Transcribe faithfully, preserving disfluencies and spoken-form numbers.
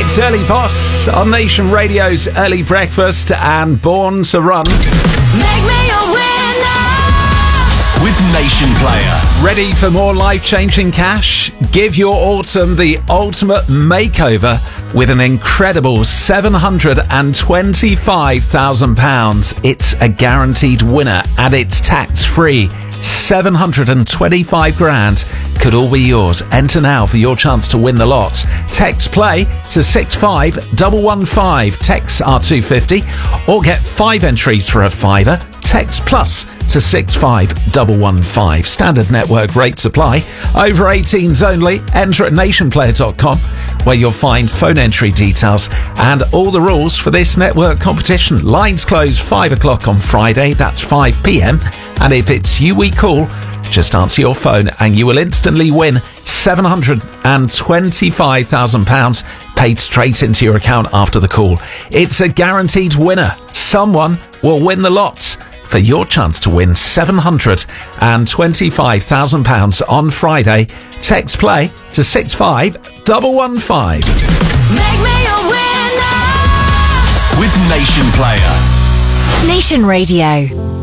It's Early Boss on Nation Radio's Early Breakfast and Born to Run. Make me a winner with Nation Player. Ready for more life-changing cash? Give your autumn the ultimate makeover with an incredible seven hundred twenty-five thousand pounds. It's a guaranteed winner and it's tax-free. seven hundred twenty-five grand could all be yours. Enter now for your chance to win the lot. Text play to six five one one five. Texts are two fifty, or get five entries for a fiver. Text plus to six five one one five. Standard network rates apply. Over eighteens only. Enter at nation player dot com, where you'll find phone entry details and all the rules for this network competition. Lines close five o'clock on Friday. That's five p.m. And if it's you we call, just answer your phone and you will instantly win seven hundred twenty-five thousand pounds paid straight into your account after the call. It's a guaranteed winner. Someone will win the lot. For your chance to win seven hundred twenty-five thousand pounds on Friday, text play to six five one one five. Make me a winner with Nation Player. Nation Radio.